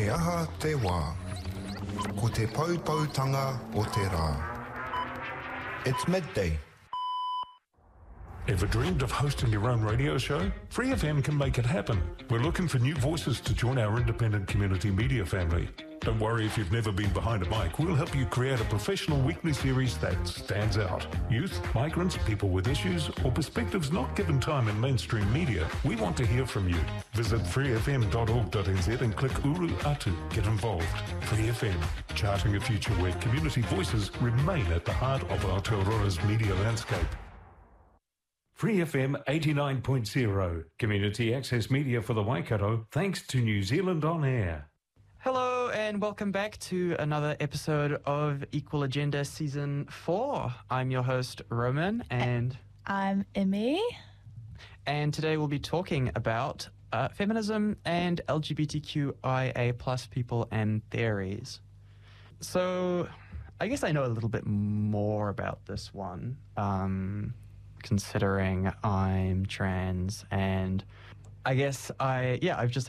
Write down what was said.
He aha te wā. Ko te paupautanga o te rā. It's midday. Ever dreamed of hosting your own radio show? Free FM can make it happen. We're looking for new voices to join our independent community media family. Don't worry if you've never been behind a mic. We'll help you create a professional weekly series that stands out. Youth, migrants, people with issues, or perspectives not given time in mainstream media. We want to hear from you. Visit freefm.org.nz and click Uru Atu. Get involved. Free FM, charting a future where community voices remain at the heart of Aotearoa's media landscape. Free FM 89.0, community access media for the Waikato, thanks to New Zealand On Air. Hello and welcome back to another episode of Equal Agenda Season 4. I'm your host, Roman, and I'm Emmy. And today we'll be talking about feminism and LGBTQIA plus people and theories. So I guess I know a little bit more about this one. Considering I'm trans, and I guess I've just